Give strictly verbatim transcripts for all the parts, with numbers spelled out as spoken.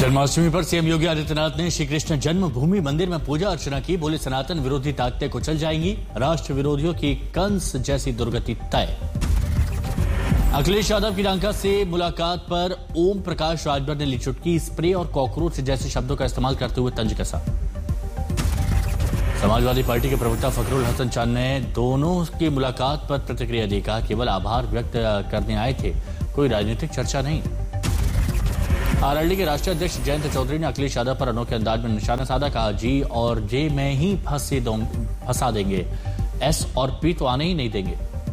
जन्माष्टमी पर सीएम योगी आदित्यनाथ ने श्री कृष्ण जन्मभूमि मंदिर में पूजा अर्चना की। बोले सनातन विरोधी ताकतें कुचल जाएंगी, राष्ट्र विरोधियों की कंस जैसी दुर्गति तय। अखिलेश यादव की लंका से मुलाकात पर ओम प्रकाश राजभर ने ली चुटकी। स्प्रे और कॉकरोच जैसे शब्दों का इस्तेमाल करते हुए तंज कसा। समाजवादी पार्टी के प्रवक्ता फखरुल हसन चांद ने दोनों की मुलाकात पर प्रतिक्रिया दी। कहा केवल आभार व्यक्त करने आए थे, कोई राजनीतिक चर्चा नहीं। आरएलडी के राष्ट्रीय अध्यक्ष जयंत चौधरी ने अखिलेश यादव पर अनोखे अंदाज में निशाना साधा। कहा जी और जे में ही फंसे फंसा देंगे, एस और पी तो आने ही नहीं देंगे।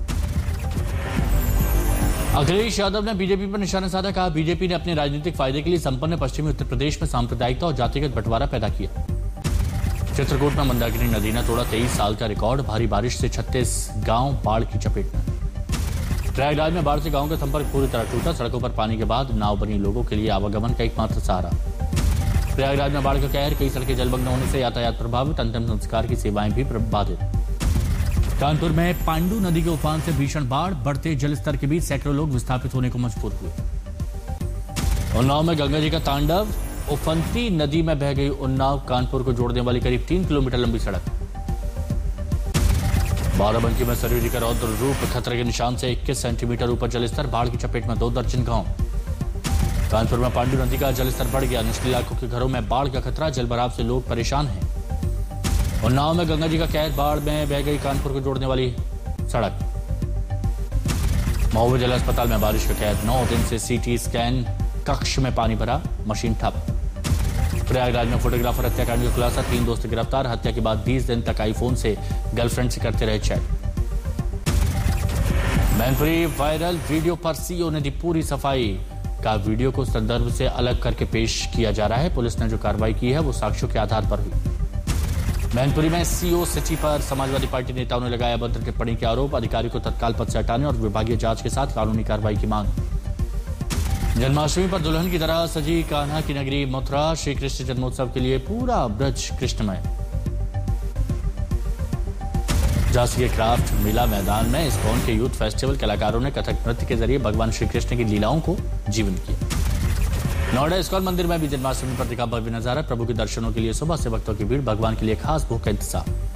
अखिलेश यादव ने बीजेपी पर निशाना साधा। कहा बीजेपी ने अपने राजनीतिक फायदे के लिए संपन्न पश्चिमी उत्तर प्रदेश में सांप्रदायिकता और जातिगत बंटवारा पैदा किया। चित्रकूट में मंदाकिनी नदी ने तोड़ा तेईस साल का रिकॉर्ड। भारी बारिश से छत्तीस गांव बाढ़ की चपेट में। प्रयागराज में बाढ़ से गांव का संपर्क पूरी तरह टूटा। सड़कों पर पानी के बाद नाव बनी लोगों के लिए आवागमन का एकमात्र सहारा। प्रयागराज में बाढ़ का कहर, कई सड़कें जलमग्न होने से यातायात प्रभावित। अंतिम संस्कार की सेवाएं भी बाधित। कानपुर में पांडु नदी के उफान से भीषण बाढ़, बढ़ते जलस्तर के बीच सैकड़ों लोग विस्थापित होने को मजबूर हुए। उन्नाव में गंगा जी का तांडव, उफनती नदी में बह गई उन्नाव। कानपुर को जोड़ने वाली करीब तीन किलोमीटर लंबी सड़क। बाराबंकी में सरयू जी का रौद्र रूप, खतरे के निशान से इक्कीस सेंटीमीटर ऊपर जलस्तर। बाढ़ की चपेट में दो दर्जन गांव। कानपुर में पांडु नदी का जलस्तर बढ़ गया। निचले इलाकों के घरों में बाढ़ का खतरा, जलभराव से लोग परेशान हैं। उन्नाव में गंगा जी का कहर, बाढ़ में बह गई कानपुर को जोड़ने वाली सड़क। महोबा जिला अस्पताल में बारिश का कहर, नौ दिन से सीटी स्कैन कक्ष में पानी भरा, मशीन ठप। प्रयागराज में फोटोग्राफर हत्याकांड का खुलासा, तीन दोस्त गिरफ्तार। हत्या के बाद बीस दिन तक आईफोन से गर्लफ्रेंड से करते रहे चैट। मैनपुरी वायरल वीडियो पर सीओ ने दी पूरी सफाई। का वीडियो को संदर्भ से अलग करके पेश किया जा रहा है। पुलिस ने जो कार्रवाई की है वो साक्ष्यों के आधार पर हुई। मैनपुरी में सीओ सिटी पर समाजवादी पार्टी नेताओं ने लगाया अभद्र टिप्पणी के आरोप। अधिकारी को तत्काल पद से हटाने और विभागीय जांच के साथ कानूनी कार्रवाई की मांग। जन्माष्टमी पर दुल्हन की तरह सजी कान्हा की नगरी मथुरा। श्री कृष्ण जन्मोत्सव के लिए पूरा ब्रज कृष्णमय। झांसी के क्राफ्ट मेला मैदान में इस्कॉन के यूथ फेस्टिवल कलाकारों ने कथक नृत्य के जरिए भगवान श्री कृष्ण की लीलाओं को जीवंत किया। नोएडा इस्कॉन मंदिर में भी जन्माष्टमी पर दिखा भव्य नजारा। प्रभु के दर्शनों के लिए सुबह से भक्तों की भीड़, भगवान के लिए खास भोग का इंतजार।